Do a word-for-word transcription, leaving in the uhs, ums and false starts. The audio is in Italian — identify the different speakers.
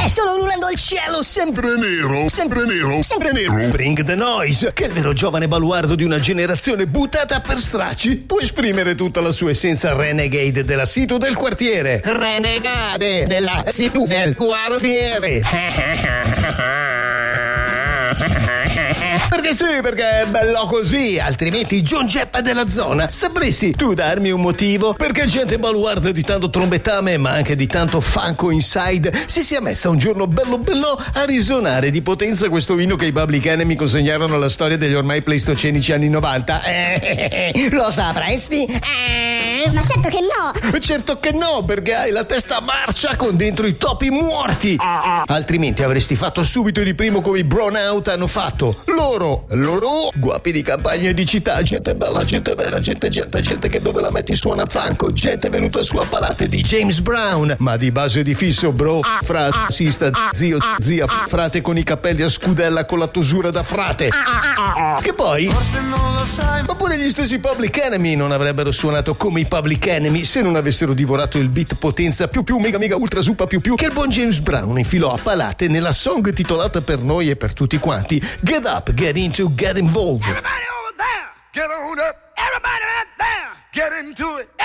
Speaker 1: è solo ululando al cielo, sempre nero, sempre nero, sempre nero.
Speaker 2: Bring the Noise, che è il vero giovane baluardo di una generazione buttata per stracci, può esprimere tutta la sua essenza renegade della situ del quartiere.
Speaker 1: Renegade della situ del quartiere.
Speaker 2: Perché sì, perché è bello così, altrimenti John Geppa della zona. Sapresti tu darmi un motivo perché gente baluarda di tanto trombettame ma anche di tanto funko inside si sia messa un giorno bello bello a risonare di potenza questo vino che i Public Enemy consegnarono alla storia degli ormai pleistocenici anni novanta? Eh, lo sapresti?
Speaker 3: Eh, ma certo che no!
Speaker 2: Certo che no, perché hai la testa marcia con dentro i topi morti. Altrimenti avresti fatto subito di primo come i Brownout hanno fatto. Loro, loro, guapi di campagna e di città, gente bella, gente vera, gente, gente, gente che dove la metti suona funko, gente venuta su a palate di James Brown, ma di base di fisso, bro, frate, sista, zio, zia, frate con i capelli a scudella con la tosura da frate. Che poi,
Speaker 4: Forse non lo sai.
Speaker 2: oppure gli stessi Public Enemy non avrebbero suonato come i Public Enemy se non avessero divorato il beat potenza più più mega mega ultra super più più che il buon James Brown infilò a palate nella song titolata per noi e per tutti quanti Get Up, Get Into, Get Involved.
Speaker 4: Everybody over there, get on up. Everybody right there, get into it.